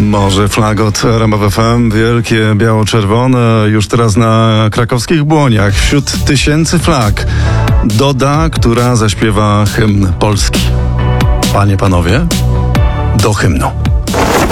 Może flag od RMF FM, wielkie, biało-czerwone, już teraz na krakowskich błoniach, wśród tysięcy flag, Doda, która zaśpiewa hymn Polski. Panie, panowie, do hymnu.